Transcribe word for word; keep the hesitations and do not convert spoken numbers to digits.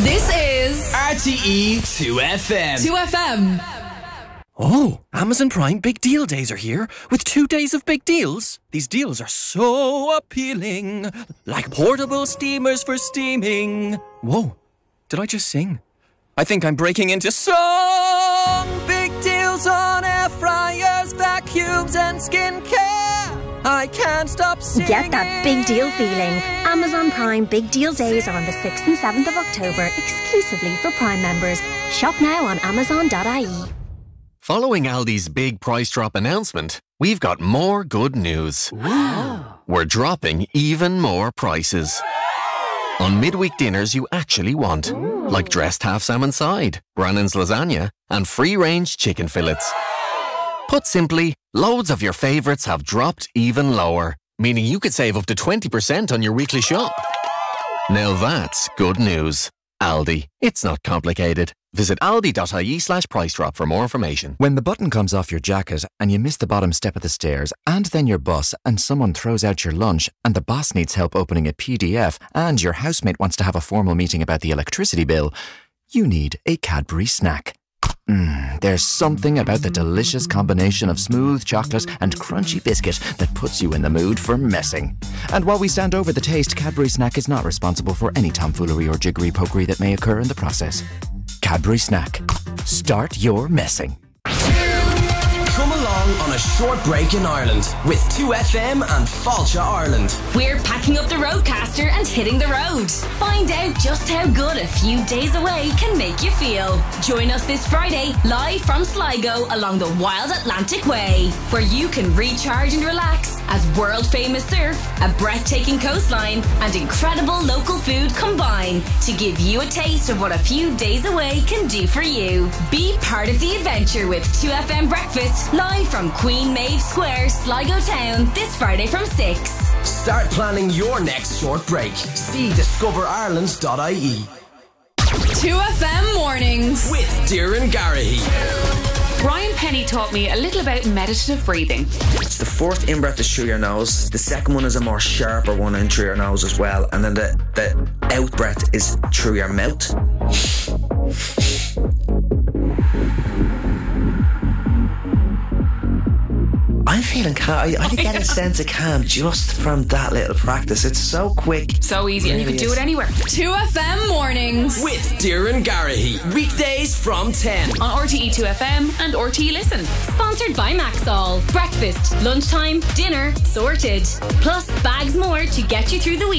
This is R T E two F M. two F M. Oh, Amazon Prime Big Deal Days are here with two days of big deals. These deals are so appealing, like portable steamers for steaming. Whoa, did I just sing? I think I'm breaking into song. Big deals on air fryers, vacuums and skincare. I can't stop singing. Get that big deal feeling. Amazon Prime Big Deal Days are on the sixth and seventh of October, exclusively for Prime members. Shop now on amazon dot I E. Following Aldi's big price drop announcement, we've got more good news. We're dropping even more prices. On midweek dinners you actually want, like dressed half salmon side, Brannan's lasagna, and free-range chicken fillets. Put simply, loads of your favourites have dropped even lower, meaning you could save up to twenty percent on your weekly shop. Now that's good news. Aldi. It's not complicated. Visit aldi dot I E slash price drop for more information. When the button comes off your jacket and you miss the bottom step of the stairs and then your bus and someone throws out your lunch and the boss needs help opening a P D F and your housemate wants to have a formal meeting about the electricity bill, you need a Cadbury snack. Mmm, there's something about the delicious combination of smooth chocolate and crunchy biscuit that puts you in the mood for messing. And while we stand over the taste, Cadbury Snack is not responsible for any tomfoolery or jiggery-pokery that may occur in the process. Cadbury Snack. Start your messing. Come along on a short break in Ireland with two F M and Fáilte Ireland. We're packing up the Roadcaster and hitting the road. Find out just how good a few days away can make you feel. Join us this Friday, live from Sligo along the Wild Atlantic Way, where you can recharge and relax as world-famous surf, a breathtaking coastline, and incredible local food combine to give you a taste of what a few days away can do for you. Be part of the adventure with two F M Breakfast, live from Queen Maeve Square, Sligo Town, this Friday from six. Start planning your next short break. See discover ireland dot I E. two F M Mornings with Doireann Garrahy. Brian Penny taught me a little about meditative breathing. The fourth in-breath is through your nose. The second one is a more sharper one in through your nose as well. And then the, the out-breath is through your mouth. I'm feeling calm. I, I get a sense of calm just from that little practice. It's so quick. So easy, and you can do it anywhere. two F M Mornings with Doireann Garrahy. Weekdays from ten. On R T E two F M and R T E Listen. Sponsored by Maxall. Breakfast, lunchtime, dinner, sorted. Plus bags more to get you through the week.